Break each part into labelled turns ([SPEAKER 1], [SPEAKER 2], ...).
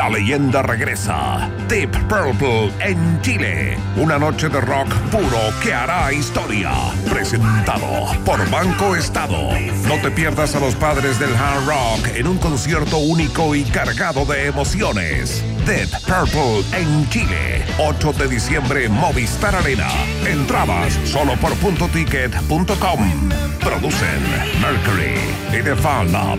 [SPEAKER 1] La leyenda regresa. Deep Purple en Chile. Una noche de rock puro que hará historia. Presentado por Banco Estado. No te pierdas a los padres del hard rock en un concierto único y cargado de emociones. Deep Purple en Chile. 8 de diciembre, Movistar Arena. Entradas solo por puntoticket.com. Producen Mercury y The Fan Lab.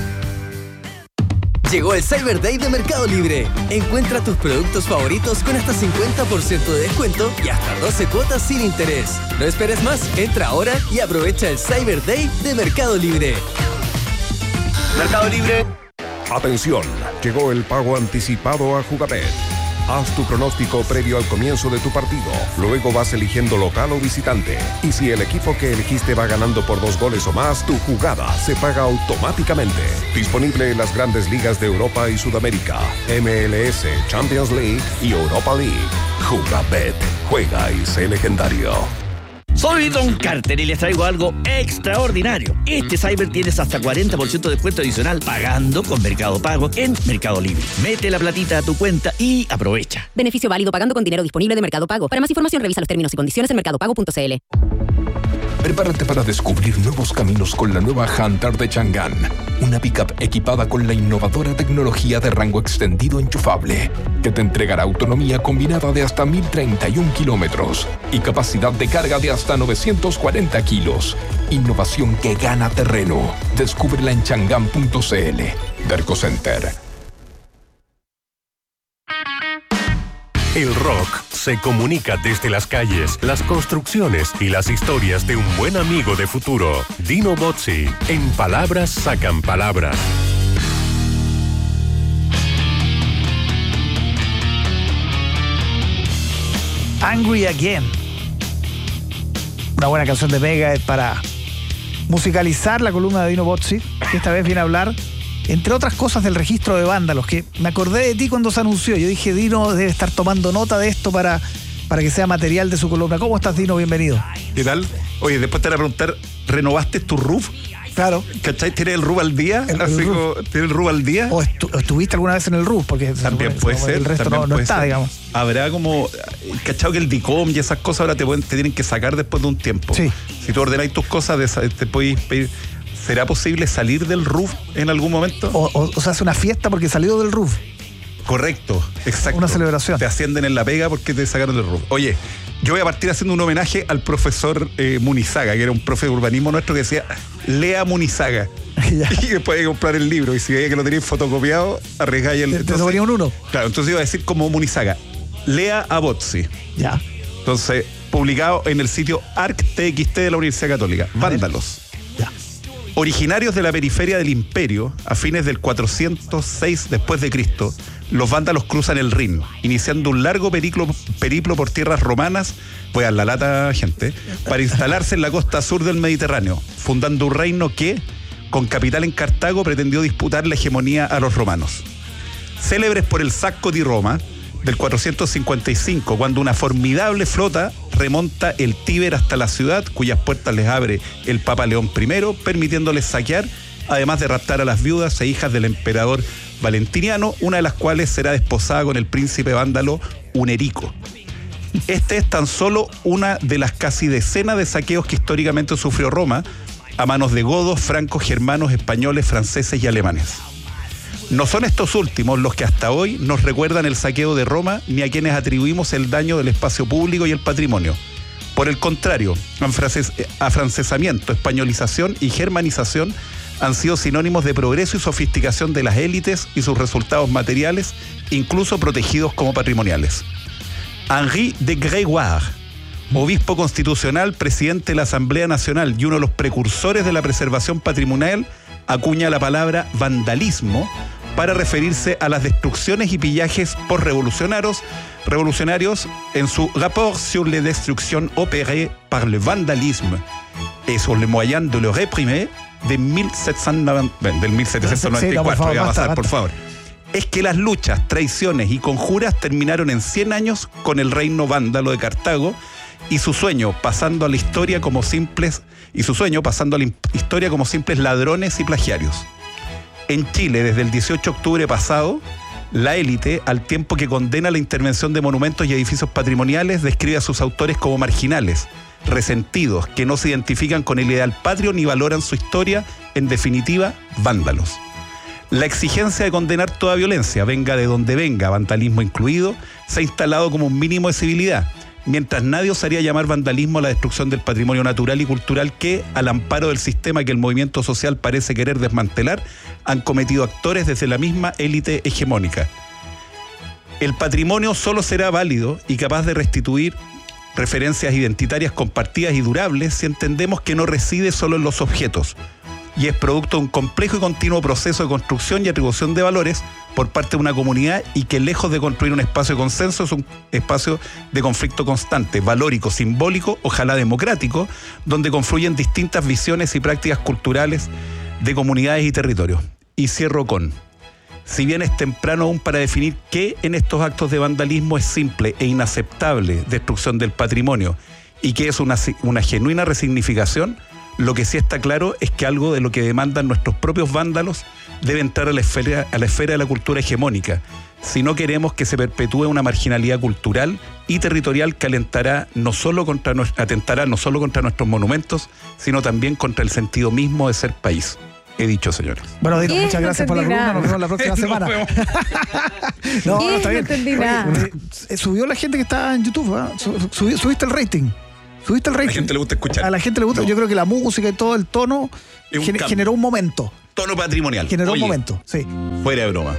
[SPEAKER 2] Llegó el Cyber Day de Mercado Libre. Encuentra tus productos favoritos con hasta 50% de descuento y hasta 12 cuotas sin interés. No esperes más, entra ahora y aprovecha el Cyber Day de Mercado Libre.
[SPEAKER 3] Mercado Libre.
[SPEAKER 1] Atención, llegó el pago anticipado a Jugabet. Haz tu pronóstico previo al comienzo de tu partido. Luego vas eligiendo local o visitante. Y si el equipo que elegiste va ganando por 2 goles o más, tu jugada se paga automáticamente. Disponible en las grandes ligas de Europa y Sudamérica, MLS, Champions League y Europa League. Jugabet. Juega y sé legendario.
[SPEAKER 3] Soy Don Carter y les traigo algo extraordinario. Este Cyber tienes hasta 40% de descuento adicional pagando con Mercado Pago en Mercado Libre. Mete la platita a tu cuenta y aprovecha.
[SPEAKER 4] Beneficio válido pagando con dinero disponible de Mercado Pago. Para más información revisa los términos y condiciones en mercadopago.cl.
[SPEAKER 5] Prepárate para descubrir nuevos caminos con la nueva Hunter de Chang'an. Una pickup equipada con la innovadora tecnología de rango extendido enchufable, que te entregará autonomía combinada de hasta 1031 kilómetros y capacidad de carga de hasta 940 kilos. Innovación que gana terreno. Descúbrela en chang'an.cl. Derco Center.
[SPEAKER 6] El rock se comunica desde las calles, las construcciones y las historias de un buen amigo de futuro. Dino Bozzi, en Palabras sacan palabras.
[SPEAKER 7] Angry Again. Una buena canción de Megadeth para musicalizar la columna de Dino Bozzi, que esta vez viene a hablar, entre otras cosas, del registro de vándalos, que me acordé de ti cuando se anunció. Yo dije, Dino debe estar tomando nota de esto para que sea material de su columna. ¿Cómo estás, Dino? Bienvenido.
[SPEAKER 8] ¿Qué tal? Oye, después te van a preguntar, ¿renovaste tu RUF?
[SPEAKER 7] Claro.
[SPEAKER 8] ¿Cachai? ¿Tienes el RUF al día? ¿Tienes el RUF al día?
[SPEAKER 7] ¿O estuviste alguna vez en el RUF? Porque
[SPEAKER 8] también puede ser.
[SPEAKER 7] El resto no está, ser. Digamos.
[SPEAKER 8] Habrá como, ¿cachai? Que el DICOM y esas cosas ahora te tienen que sacar después de un tiempo. Sí. Si tú ordenáis tus cosas, te podéis pedir. ¿Será posible salir del RUF en algún momento?
[SPEAKER 7] O se hace una fiesta porque salió del RUF.
[SPEAKER 8] Correcto, exacto.
[SPEAKER 7] Una celebración.
[SPEAKER 8] Te ascienden en la pega porque te sacaron del RUF. Oye, yo voy a partir haciendo un homenaje al profesor Munizaga, que era un profe de urbanismo nuestro que decía, lea Munizaga. Y después hay que comprar el libro. Y si veía que lo teníais fotocopiado, arriesgáis el...
[SPEAKER 7] ¿Te ponía un 1?
[SPEAKER 8] Claro, entonces iba a decir como Munizaga, lea a Bozzi.
[SPEAKER 7] Ya.
[SPEAKER 8] Entonces, publicado en el sitio ArcTXT de la Universidad Católica. Vándalos.
[SPEAKER 7] Ya.
[SPEAKER 8] Originarios de la periferia del Imperio, a fines del 406 después de Cristo, los vándalos cruzan el Rin, iniciando un largo periplo por tierras romanas, pues a la lata, gente, para instalarse en la costa sur del Mediterráneo, fundando un reino que, con capital en Cartago, pretendió disputar la hegemonía a los romanos. Célebres por el Sacco di Roma, del 455, cuando una formidable flota remonta el Tíber hasta la ciudad, cuyas puertas les abre el Papa León I, permitiéndoles saquear, además de raptar a las viudas e hijas del emperador Valentiniano, una de las cuales será desposada con el príncipe vándalo Unerico. Este es tan solo una de las casi decenas de saqueos que históricamente sufrió Roma a manos de godos, francos, germanos, españoles, franceses y alemanes. No son estos últimos los que hasta hoy nos recuerdan el saqueo de Roma, ni a quienes atribuimos el daño del espacio público y el patrimonio. Por el contrario, afrancesamiento, españolización y germanización han sido sinónimos de progreso y sofisticación de las élites y sus resultados materiales, incluso protegidos como patrimoniales. Henri de Grégoire, obispo constitucional, presidente de la Asamblea Nacional y uno de los precursores de la preservación patrimonial, acuña la palabra vandalismo para referirse a las destrucciones y pillajes por revolucionarios en su Rapport sur les destructions opérées par le vandalisme et sur le moyen de le réprimer del 1794. Voy a pasar, por favor. Es que las luchas, traiciones y conjuras terminaron en 100 años con el reino vándalo de Cartago y su sueño pasando a la historia como simples ladrones y plagiarios. En Chile, desde el 18 de octubre pasado, La élite, al tiempo que condena la intervención de monumentos y edificios patrimoniales, describe a sus autores como marginales, resentidos, que no se identifican con el ideal patrio ni valoran su historia, en definitiva, vándalos. La exigencia de condenar toda violencia, venga de donde venga, vandalismo incluido, se ha instalado como un mínimo de civilidad, mientras nadie osaría llamar vandalismo a la destrucción del patrimonio natural y cultural que, al amparo del sistema que el movimiento social parece querer desmantelar, han cometido actores desde la misma élite hegemónica. El patrimonio solo será válido y capaz de restituir referencias identitarias compartidas y durables si entendemos que no reside solo en los objetos, y es producto de un complejo y continuo proceso de construcción y atribución de valores por parte de una comunidad, y que lejos de construir un espacio de consenso es un espacio de conflicto constante, valórico, simbólico, ojalá democrático, donde confluyen distintas visiones y prácticas culturales de comunidades y territorios. Y cierro con: si bien es temprano aún para definir qué en estos actos de vandalismo es simple e inaceptable destrucción del patrimonio y qué es una genuina resignificación, lo que sí está claro es que algo de lo que demandan nuestros propios vándalos debe entrar a la esfera de la cultura hegemónica, si no queremos que se perpetúe una marginalidad cultural y territorial que atentará no solo contra nuestros monumentos, sino también contra el sentido mismo de ser país. He dicho, señores.
[SPEAKER 7] Bueno, Dino, muchas gracias por la columna. Nos vemos la próxima semana. No, está bien. Oye, subió la gente que está en YouTube, ¿eh? Subiste el rating. A la
[SPEAKER 8] gente le gusta escuchar.
[SPEAKER 7] A la gente le gusta. No. Yo creo que la música y todo el tono generó un momento.
[SPEAKER 8] Tono patrimonial.
[SPEAKER 7] Generó un momento, sí.
[SPEAKER 8] Fuera de broma.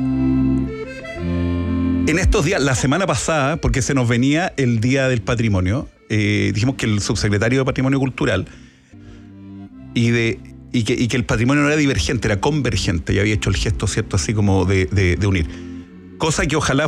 [SPEAKER 8] En estos días, la semana pasada, porque se nos venía el Día del Patrimonio, dijimos que el subsecretario de Patrimonio Cultural y que el patrimonio no era divergente, era convergente, y había hecho el gesto, ¿cierto?, así como de unir. Cosa que ojalá